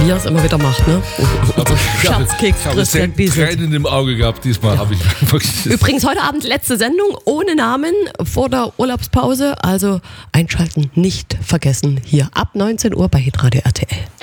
wie er es immer wieder macht, ne? Scherzkeks, ich habe Christian Bisset. Tränen im Auge gehabt, diesmal habe ich wirklich. Übrigens heute Abend letzte Sendung ohne Namen vor der Urlaubspause. Also einschalten, nicht vergessen. Hier ab 19 Uhr bei Hitradio RTL.